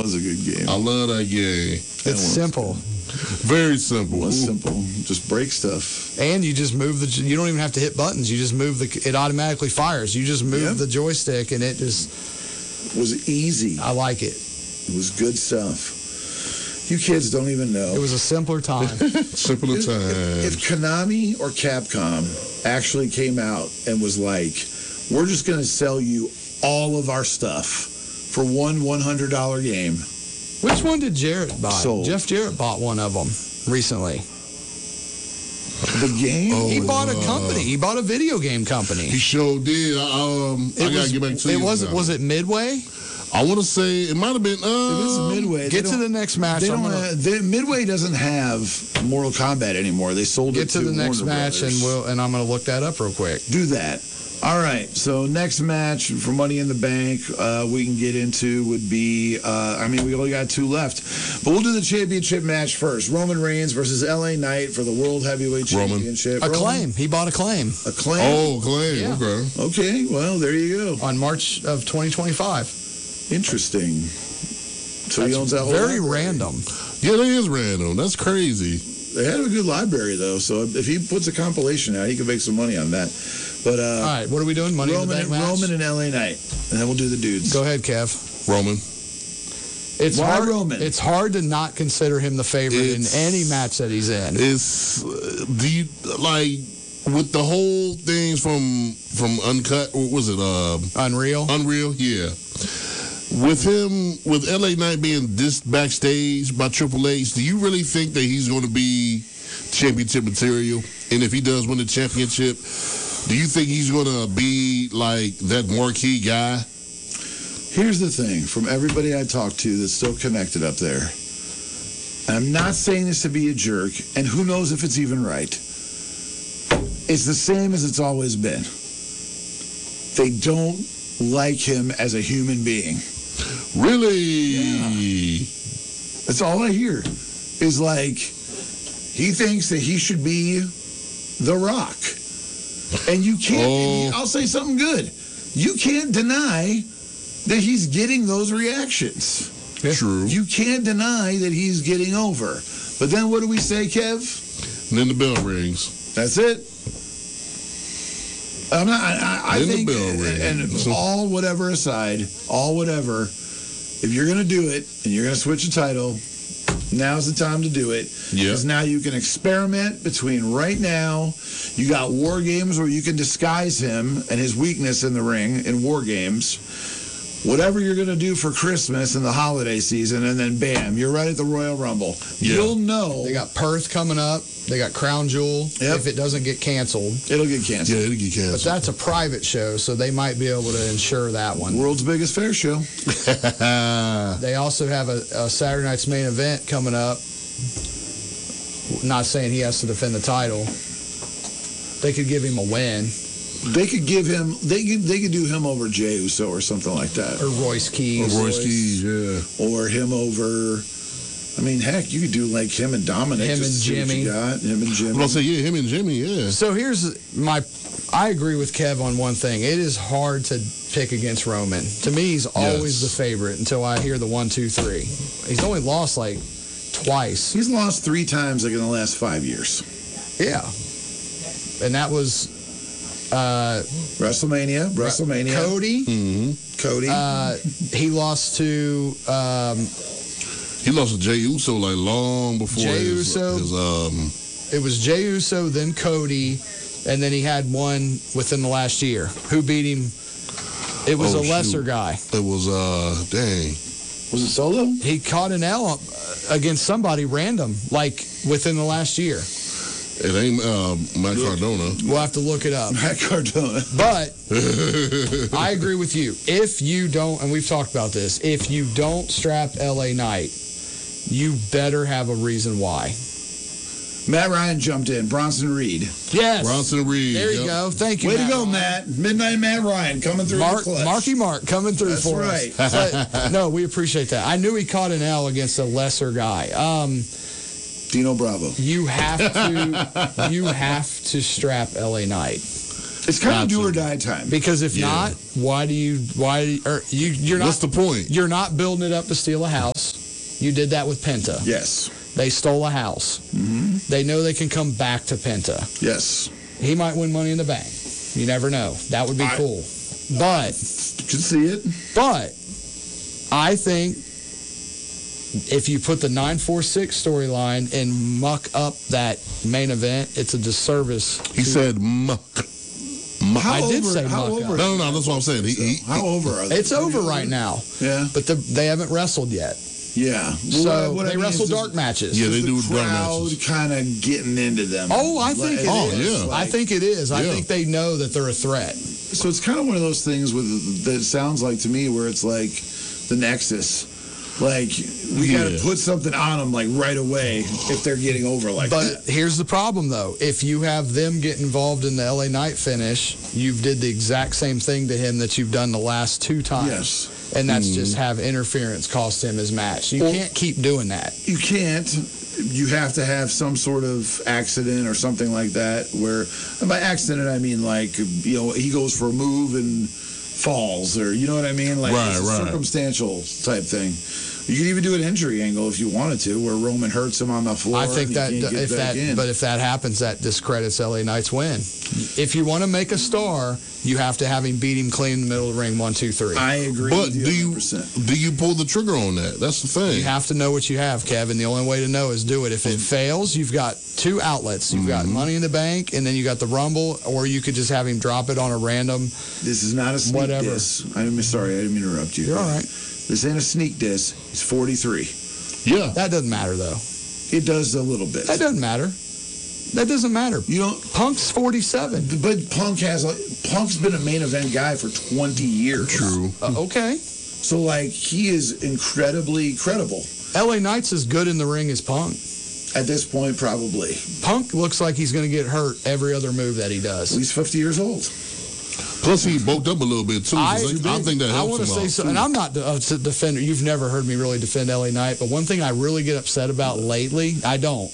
was a good game. I love that game. It's simple. Very simple. It was simple. Just break stuff. And you just move you don't even have to hit buttons. You just move it automatically fires. You just move the joystick and it just. It was easy. I like it. It was good stuff. You kids don't even know. It was a simpler time. Simpler time. If Konami or Capcom actually came out and was like, we're just going to sell you all of our stuff for one $100 game. Which one did Jarrett buy? Sold. Jeff Jarrett bought one of them recently. The game? He bought a company. He bought a video game company. He sure did. I got to get back to you. Was it Midway? I want to say it might have been. It is Midway. Get to the next match. Midway doesn't have Mortal Kombat anymore. They sold it to the next Warner match, Brothers. and I'm going to look that up real quick. Do that. All right. So next match for Money in the Bank we can get into would be. We only got 2 left, but we'll do the championship match first. Roman Reigns versus LA Knight for the World Heavyweight Championship. Acclaim. He bought Acclaim. Acclaim. Oh, Acclaim. Yeah. Okay. Okay. Well, there you go. On March of 2025. Interesting. So he owns that whole very library. random. Yeah, that is random. That's crazy. They had a good library though, so if he puts a compilation out, he can make some money on that. But all right, what are we doing? Money in the Bank match? Roman and LA Knight, and then we'll do the dudes. Go ahead, Kev. Roman. It's Why hard. Roman? It's hard to not consider him the favorite in any match that he's in. It's with the whole things from Uncut. What was it? Unreal. Unreal. Yeah. With him, with LA Knight being dissed backstage by Triple H, do you really think that he's going to be championship material? And if he does win the championship, do you think he's going to be like that marquee guy? Here's the thing, from everybody I talked to that's still connected up there, and I'm not saying this to be a jerk, and who knows if it's even right. It's the same as it's always been. They don't like him as a human being. Really? Yeah. That's all I hear. Is like, he thinks that he should be The Rock. And you can't, I'll say something good. You can't deny that he's getting those reactions. True. You can't deny that he's getting over. But then what do we say, Kev? And then the bell rings. That's it. I think, the bell rings. and all whatever aside, if you're going to do it and you're going to switch a title, now's the time to do it. Yeah. Because now you can experiment between right now. You got War Games where you can disguise him and his weakness in the ring in War Games. Whatever you're going to do for Christmas and the holiday season, and then bam, you're right at the Royal Rumble. Yeah. You'll know. They got Perth coming up. They got Crown Jewel. Yep. If it doesn't get canceled. It'll get canceled. Yeah, it'll get canceled. But that's a private show, so they might be able to ensure that one. World's biggest fair show. They also have a Saturday Night's Main Event coming up. Not saying he has to defend the title. They could give him a win. They could give him. They could do him over Jey Uso or something like that. Or Royce Keys. Royce Keys, yeah. Or him over. I mean, heck, you could do like him and Dominic. Him and Jimmy. Him and Jimmy. I'm going to say, yeah, him and Jimmy, yeah. So here's I agree with Kev on one thing. It is hard to pick against Roman. To me, he's always the favorite until I hear the 1, 2, 3. He's only lost like twice. He's lost 3 times like in the last 5 years. Yeah. And that was WrestleMania. Cody. Mm-hmm. Cody. He lost to He lost to Jey Uso like long before Jey his it was Jey Uso, then Cody, and then he had one within the last year. Who beat him? It was a lesser guy. It was dang. Was it Solo? He caught an L against somebody random, like within the last year. It ain't Matt Cardona. We'll have to look it up. Matt Cardona. But I agree with you. If you don't, and we've talked about this, if you don't strap LA Knight, you better have a reason why. Matt Ryan jumped in. Bronson Reed. Yes. Bronson Reed. There you go. Thank you. Way to go, Matt. Midnight Matt Ryan coming through the clutch. Marky Mark coming through That's for right. us. But, no, we appreciate that. I knew he caught an L against a lesser guy. Dino Bravo. You have to strap LA Knight. It's kind of Gotcha. do or die time. Because if not, you're not. What's the point? You're not building it up to steal a house. You did that with Penta. Yes. They stole a house. Mm-hmm. They know they can come back to Penta. Yes. He might win Money in the Bank. You never know. That would be cool. But Could see it. I think if you put the 946 storyline and muck up that main event, it's a disservice. He said muck. How I did over- say how muck over- up. No, that's what I'm saying. How over are they? It's over right now. Yeah. But they haven't wrestled yet. Yeah. So What I they mean wrestle is dark matches. Yeah, is they the do dark crowd matches. kind of getting into them. Oh, I think it Oh, is. yeah. I think it is. I Yeah. think they know that they're a threat. So it's kind of one of those things that sounds like to me where it's like the Nexus. Like, we got to Yeah. put something on them, like, right away if they're getting over like But that. here's the problem, though. If you have them get involved in the LA Knight finish, you've did the exact same thing to him that you've done the last 2 times. Yes. And that's just have interference cost him his match. You can't keep doing that. You can't. You have to have some sort of accident or something like that where, and by accident, I mean, like, he goes for a move and falls, or you know what I mean? Like, Right, it's a right. circumstantial type thing. You could even do an injury angle if you wanted to, where Roman hurts him on the floor. I think and that he can't get if back that, in. but if that happens, that discredits LA Knight's win. If you want to make a star, you have to have him beat him clean in the middle of the ring, 1, 2, 3. I agree But with you do you 100%. do you pull the trigger on that? That's the thing. You have to know what you have, Kevin. The only way to know is do it. If it fails, you've got 2 outlets. You've got Money in the Bank, and then you got the Rumble, or you could just have him drop it on a random. This is not a sneak Whatever. diss. I'm sorry, I didn't mean to interrupt you. You're all right. This ain't a sneak diss. It's 43. Yeah. That doesn't matter, though. It does a little bit. That doesn't matter. That doesn't matter. You know, Punk's 47. but Punk's been a main event guy for 20 years. True. Okay. So, like, he is incredibly credible. LA Knight's as good in the ring as Punk. At this point, probably. Punk looks like he's going to get hurt every other move that he does. He's 50 years old. Plus, he bulked up a little bit too. I think that I helps want to him say out, something, and I'm not a defender. You've never heard me really defend LA Knight, but one thing I really get upset about lately, I don't.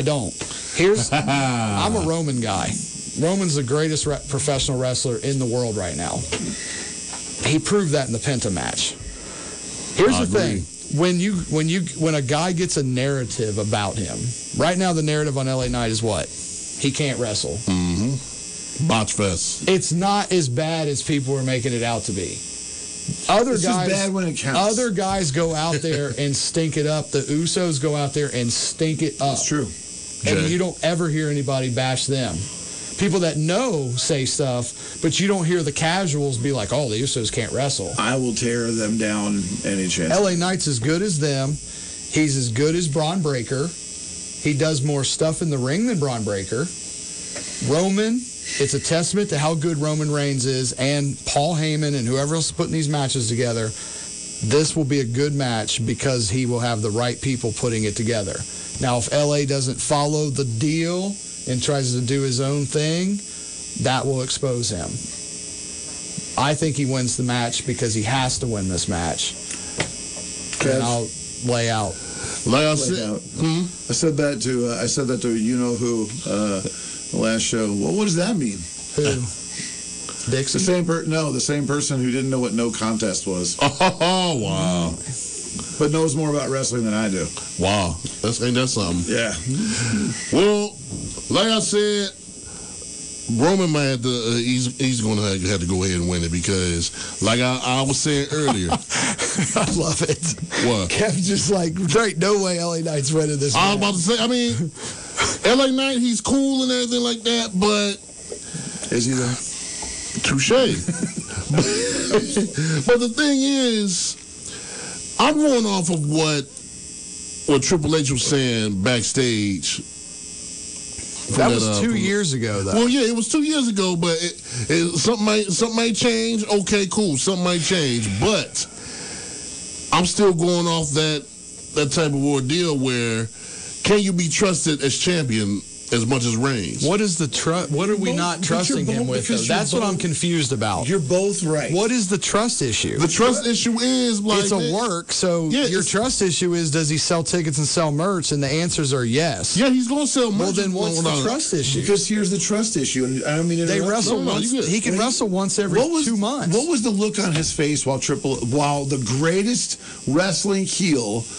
I'm a Roman guy. Roman's the greatest professional wrestler in the world right now. He proved that in the Penta match. Here's I the agree. thing: when a guy gets a narrative about him, right now the narrative on LA Knight is what? He can't wrestle. Botch fest. It's not as bad as people are making it out to be. Other It's guys, just bad when it counts. Other guys go out there and stink it up. The Usos go out there and stink it up. That's true. And Jay. you don't ever hear anybody bash them. People that know say stuff, but you don't hear the casuals be like, "Oh, the Usos can't wrestle." I will tear them down any chance. LA Knight's as good as them. He's as good as Braun Breaker. He does more stuff in the ring than Braun Breaker. Roman, it's a testament to how good Roman Reigns is, and Paul Heyman and whoever else is putting these matches together. This will be a good match because he will have the right people putting it together. Now, if LA doesn't follow the deal and tries to do his own thing, that will expose him. I think he wins the match because he has to win this match. And I'll lay out. Like I Laid said, out. I said that to you know who the last show. Well, what does that mean? Who? The Dixon? same person who didn't know what no contest was, oh wow, but knows more about wrestling than I do. wow, ain't that something? Yeah. Well, like I said, Roman might have to. He's going to have to go ahead and win it because, like I was saying earlier, I love it. what? Kev's just like, there ain't no way LA Knight's winning this I was match. about to say. I mean, LA Knight, he's cool and everything like that, but Is he though? touche. But the thing is, I'm going off of what Triple H was saying backstage. That was 2 years ago, though. Well, yeah, it was 2 years ago, but something might change. Okay, cool, something might change, but I'm still going off that type of ordeal where can you be trusted as champion as much as Reigns. What is the trust? What are we not But trusting you're him both- with? Though? because you're That's what I'm both- confused about. You're both right. What is the trust issue? The trust issue is like It's a work, so Yeah, your it's- trust issue is, does he sell tickets and sell merch? And the answers are yes. Yeah, he's gonna sell. Well, merch. then what's the trust issue? Because here's the trust issue, and I don't mean to They interrupt wrestle you. No, once. you good. He can wrestle once every 2 months. What was the look on his face while the greatest wrestling heel